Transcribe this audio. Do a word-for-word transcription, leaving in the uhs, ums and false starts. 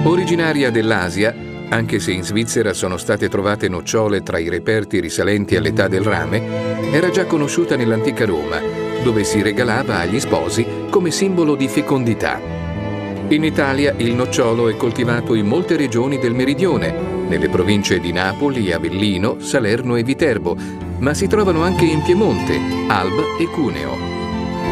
Originaria dell'Asia, anche se in Svizzera sono state trovate nocciole tra i reperti risalenti all'età del rame, era già conosciuta nell'antica Roma, dove si regalava agli sposi come simbolo di fecondità. In Italia il nocciolo è coltivato in molte regioni del meridione, nelle province di Napoli, Avellino, Salerno e Viterbo, ma si trovano anche in Piemonte, Alba e Cuneo.